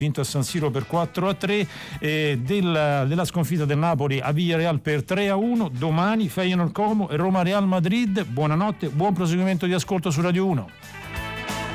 vinto a San Siro per 4-3, della sconfitta del Napoli a Villarreal per 3-1. Domani Feyenoord Como e Roma Real Madrid. Buonanotte, buon proseguimento di ascolto su Radio 1.